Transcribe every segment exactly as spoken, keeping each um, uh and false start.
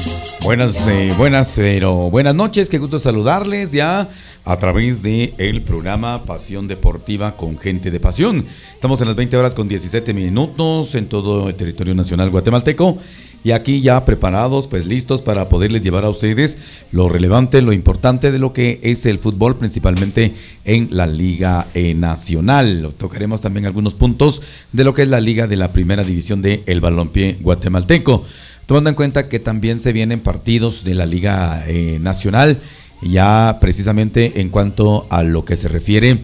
Buenas, eh, buenas, pero buenas noches, qué gusto saludarles ya a través de el programa Pasión Deportiva con Gente de Pasión. Estamos en las veinte horas con diecisiete minutos en todo el territorio nacional guatemalteco y aquí ya preparados, pues listos para poderles llevar a ustedes lo relevante, lo importante de lo que es el fútbol, principalmente en la Liga eh, Nacional. Tocaremos también algunos puntos de lo que es la Liga de la Primera División de el Balompié Guatemalteco. Tomando en cuenta que también se vienen partidos de la Liga eh, Nacional, ya precisamente en cuanto a lo que se refiere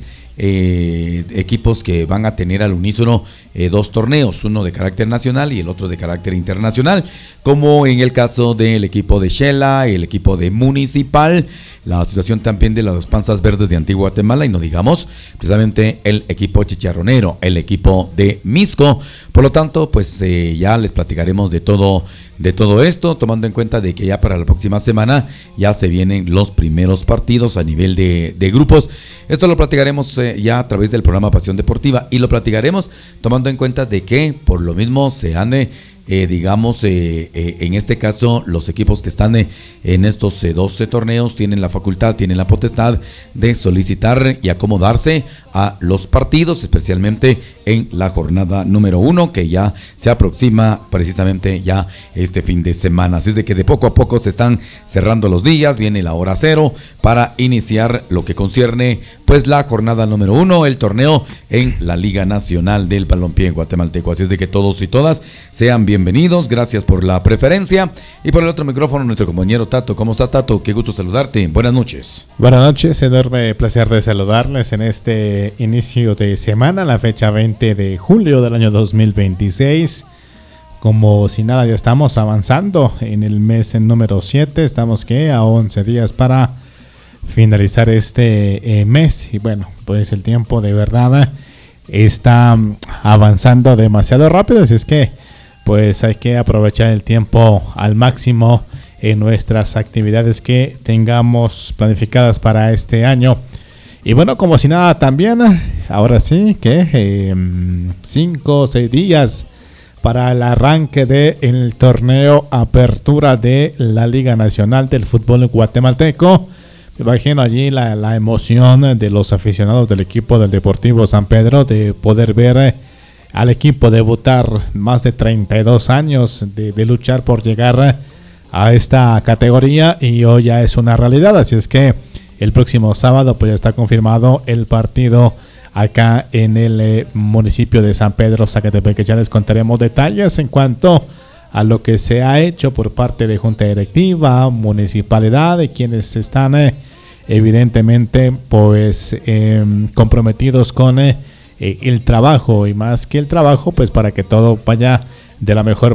eh, equipos que van a tener al unísono eh, dos torneos, uno de carácter nacional y el otro de carácter internacional, como en el caso del equipo de Shela, el equipo de Municipal, la situación también de las Panzas Verdes de Antigua Guatemala y no digamos precisamente el equipo chicharronero, el equipo de Misco. Por lo tanto, pues eh, ya les platicaremos de todo de todo esto, tomando en cuenta de que ya para la próxima semana ya se vienen los primeros partidos a nivel de, de grupos. Esto lo platicaremos eh, ya a través del programa Pasión Deportiva y lo platicaremos tomando en cuenta de que por lo mismo se han eh, Eh, digamos, eh, eh, en este caso, los equipos que están eh, en estos eh, doce torneos tienen la facultad, tienen la potestad de solicitar y acomodarse a los partidos, especialmente en la jornada número uno, que ya se aproxima precisamente ya este fin de semana. Así de que de poco a poco se están cerrando los días, viene la hora cero para iniciar lo que concierne pues la jornada número uno, el torneo en la Liga Nacional del Balompié Guatemalteco. Así es de que todos y todas sean bienvenidos, gracias por la preferencia. Y por el otro micrófono, nuestro compañero Tato. ¿Cómo está, Tato? Qué gusto saludarte. Buenas noches. Buenas noches, enorme placer de saludarles en este inicio de semana, la fecha veinte de julio del año dos mil veintiséis. Como si nada, ya estamos avanzando en el mes en número siete. Estamos que a once días para finalizar este eh, mes. Y bueno, pues el tiempo de verdad está avanzando demasiado rápido. Así es que pues hay que aprovechar el tiempo al máximo en nuestras actividades que tengamos planificadas para este año. Y bueno, como si nada también, ahora sí que eh, cinco o seis días para el arranque del torneo Apertura de la Liga Nacional del Fútbol Guatemalteco. Me imagino allí la, la emoción de los aficionados del equipo del Deportivo San Pedro de poder ver eh, al equipo debutar más de treinta y dos años de, de luchar por llegar a esta categoría y hoy ya es una realidad. Así es que el próximo sábado pues ya está confirmado el partido acá en el eh, municipio de San Pedro Zacatepec. Ya les contaremos detalles en cuanto a lo que se ha hecho por parte de Junta Directiva, Municipalidad, de quienes están eh, evidentemente pues eh, comprometidos con eh, el trabajo y más que el trabajo pues para que todo vaya de la mejor